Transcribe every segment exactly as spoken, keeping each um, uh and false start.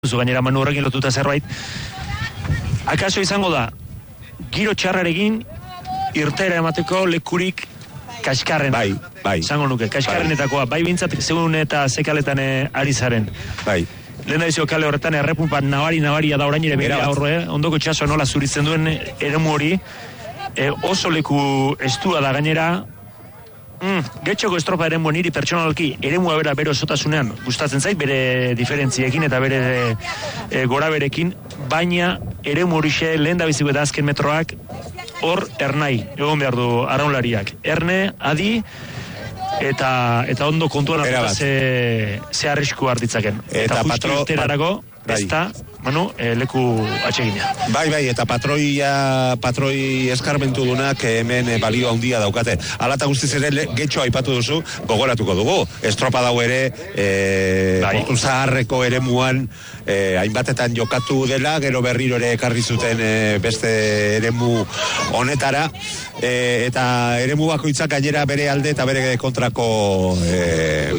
zu gainera Manu horrekin lotuta zerbait. Akaso izango da, giro txarrarekin irtera emateko lekurik kaskarren. Bai, bai. Izango nuke, kaskarrenetakoa. Bai bintzat, segun eta zekaletan ari zaren. Bai. Lehen da izio kale horretan errepunpan nabari-nabaria da orain ere begira horre, eh? Ondoko txasoa nola zuritzen duen eremu hori, e, oso leku estua da gainera. Mm, Getxoko estropa eremu niri pertsonalki eremua bera bere osotasunean gustatzen zait, bere diferentziekin eta bere e, gora berekin, baina eremu horixe lehen da biziko eta azken metroak hor ernai, egon behar du arraunlariak. Erne, adi, eta eta ondo kontuan hartuta ze, ze arrisku hartitzaken. Eta, eta justu irterarako, ez da, Manu, e, leku atsegina. Bai, bai, eta patroia, patroi eskarmentu dunak hemen e, balio handia daukate. Alata guztiz ere, Getxo aipatu duzu, gogoratuko dugu. Estropa dau ere, e, bai. Portu zaharreko ere muan, e, hainbatetan jokatu dela, gero berriro ere ekarri zuten e, beste eremu honetara, e, eta eremu bakoitzak gainera bere alde eta bere kontrako e,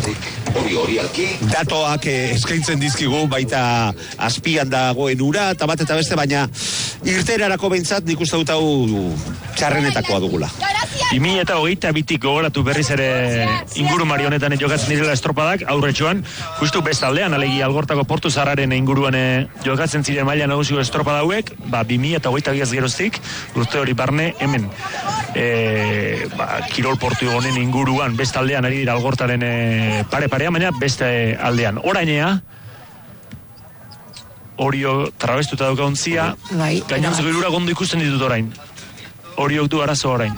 datoak e, eskaintzen dizkigu, baita azpian dagoen ura, eta bat eta beste, baina irterarako behintzat nik uste dut hau txarrenetakoa dugula. bi mila eta hogeita bitik gogoratu berriz ere inguru marionetan jokatzen direla estropadak, aurretxoan, justu bestaldean, alegi Algortako Portu Zaharraren inguruan e, jokatzen ziren maila nagusiko estropada hauek, ba, bi mila eta hogeita biaz geroztik, urte hori barne, hemen, e, ba, Kirol Portu honen inguruan, bestaldean ari dira Algortaren e, pare-parea, baina beste aldean. Orainea, Orio trabestuta dauka ontzia, bai, gainontzeko irura gondo ikusten ditut orain. Oriok du arazo orain.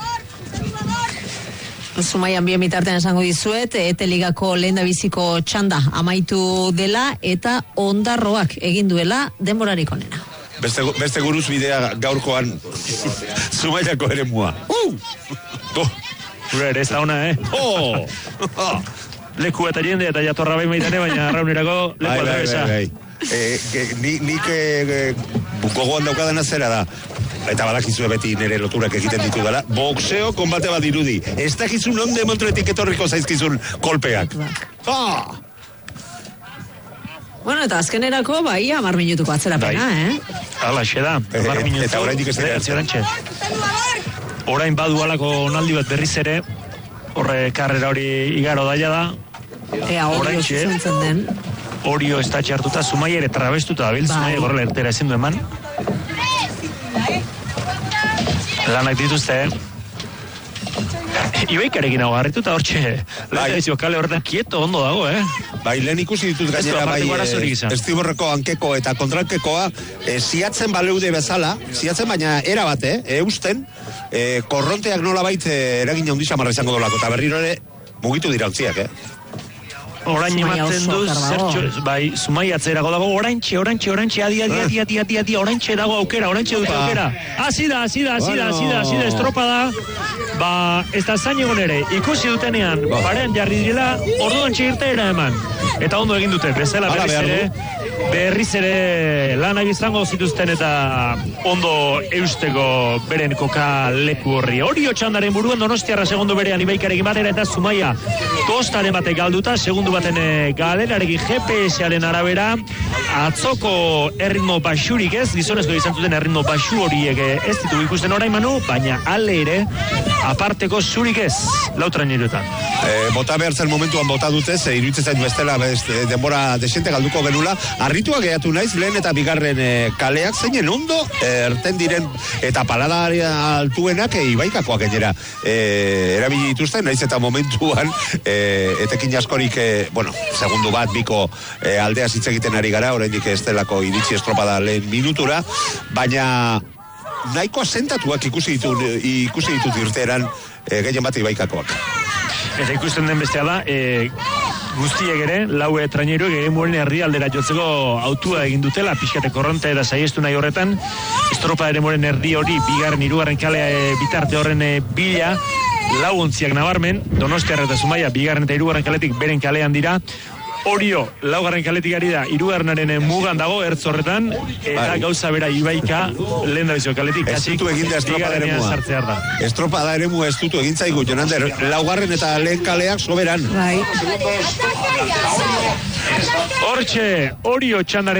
Zumaian bien bitartean esango dizuet, Ete Ligako lehendabiziko txanda amaitu dela eta ondarroak egin duela denborarik onena. Beste, beste guruz bidea gaurkoan Zumaiako ere mua. Uh! Oh! Gure ere ez da ona, eh? Oh! Leku eta jende eta jatorra behin baitane, baina arraunerako leku aldabeza. Bai, bai, bai. Eh, ni, nik eh, gogoan daukadana zera da, eta badakizue beti nire loturak egiten ditu dela, boxeo konbate bat dirudi, ez dakizun onde montretik etorriko zaizkizun kolpeak. Ah! Bueno, eta azkenerako bai hamar minutuko atzerapena, bai. eh? Hala, xe da, hamar minutu. Eta oraindik ez dira. Orain badu alako naldi bat berriz ere, horre karrera hori igaro daia da. Ea hori zuzentzen den. Orio ez da txartuta, Zumai ere trabestuta dabil, Zumai gorrela ertera ezin du eman. Lanak dituzte, eh? Ibaikarekin hau harrituta hortxe, lehen kale horretan kieto ondo dago, eh? Bai, lehen ikusi ditut gainera, bai, e, estiborreko hankeko eta kontrankekoa, e, ziatzen baleude bezala, ziatzen baina era bat, eh? Eusten, e, korronteak nola bait eragin handisa marra izango dolako, eta berriro ere mugitu dira utziak, eh? Orain ematen du, zertxo, bai, Zumai atzerago dago, oraintxe, oraintxe, oraintxe, adi, adi, adi, adi, adi, adi, oraintxe dago aukera, oraintxe dut aukera. Hasi da, hasi da, hasi da, hasi da, hasi da, estropa da, ba, ez da zain egon ere, ikusi dutenean, parean jarri direla, orduan txirtera eman. Eta ondo egin dute, bezala berriz ere, berriz ere lanak izango zituzten eta ondo eusteko beren koka leku horri. Orio txandaren buruan Donostiarra segundu berean Ibaikarekin batera eta Zumaia tostaren batek galduta, segundu baten galerarekin G P S-aren arabera, atzoko erritmo baxurik ez, gizonezko izan zuten erritmo baxu horiek ez ditu ikusten orain Manu, baina ale ere, aparteko zurik ez, lautran niretan. E, bota behar zen momentuan bota dute, ze iruditzen zait bestela beste, denbora desente galduko genula, arritua gehatu naiz, lehen eta bigarren e, kaleak, zeinen ondo, e, erten diren, eta paladaria altuenak, e, Ibaikakoak gainera, e, erabili dituzten, naiz eta momentuan, e, etekin askorik, e, bueno, segundu bat, biko e, aldea hitz egiten ari gara, oraindik ez delako iritsi estropada lehen minutura, baina nahiko asentatuak ikusi ditut, ikusi ditut irteran, e, gehien bat Ibaikakoak. Eta ikusten den bestea da, e, guztiek ere, laue traineru egin muren herri aldera jotzeko autua egin dutela, pixkate korronte eta saiestu nahi horretan, estropa ere muren herri hori, bigarren, hirugarren kalea e, bitarte horren e, bila, lau ontziak nabarmen, Donostiarra eta Zumaia, bigarren eta hirugarren kaletik beren kalean dira, Orio, laugarren kaletik ari da, hirugarrenaren mugan dago, ertz horretan, eta gauza bera Ibaika, lehen da bizio kaletik. Ez dutu egin da estropada eremua. Estropada eremua ez dutu egin zaigu, Jonander, laugarren eta lehen kaleak soberan. Bai. Hortxe, Orio txandaren